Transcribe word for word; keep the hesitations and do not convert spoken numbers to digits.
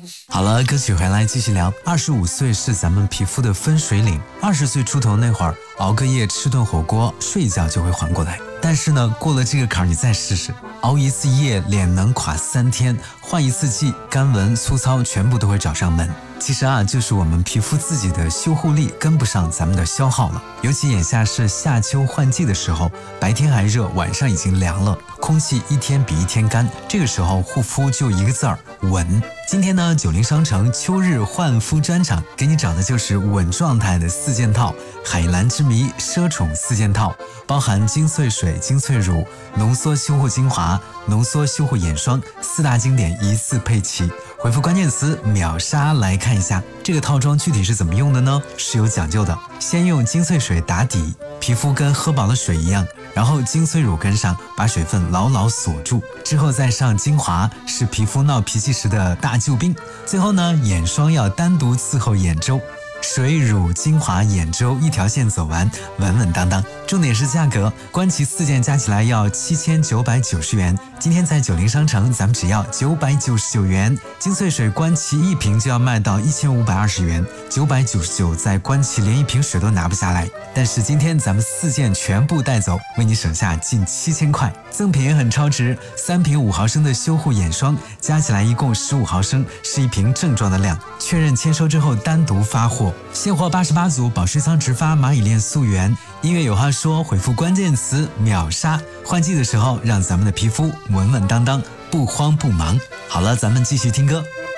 好了，歌曲回来继续聊。二十五岁是咱们皮肤的分水岭，二十岁出头那会儿，熬个夜吃顿火锅，睡一觉就会缓过来。但是呢，过了这个坎儿，你再试试，熬一次夜，脸能垮三天；换一次季，干纹粗糙全部都会找上门。其实啊，就是我们皮肤自己的修护力跟不上咱们的消耗了。尤其眼下是夏秋换季的时候，白天还热，晚上已经凉了，空气一天比一天干，这个时候护肤就一个字儿稳。今天呢，九零商城秋日焕肤专场给你找的就是稳状态的四件套，海蓝之谜奢宠四件套，包含精粹水、精粹乳、浓缩修护精华、浓缩修护眼霜四大经典一次配齐。回复关键词秒杀来看一下这个套装具体是怎么用的呢？是有讲究的。先用精粹水打底，皮肤跟喝饱了水一样，然后精粹乳跟上，把水分牢牢锁住，之后再上精华，是皮肤闹脾气时的大救兵。最后呢，眼霜要单独伺候眼周，水乳精华眼周一条线走完，稳稳当当。重点是价格，官旗四件加起来要七千九百九十元，今天在九零商城咱们只要九百九十九元。精粹水官旗一瓶就要卖到一千五百二十元，九百九十九在官旗连一瓶水都拿不下来。但是今天咱们四件全部带走，为你省下近七千块。赠品也很超值，三瓶五毫升的修护眼霜，加起来一共十五毫升，是一瓶正装的量。确认签收之后单独发货，现货八十八组，保湿仓直发，蚂蚁链溯源。音乐有话说，回复关键词秒杀，换季的时候让咱们的皮肤稳稳当当，不慌不忙。好了，咱们继续听歌。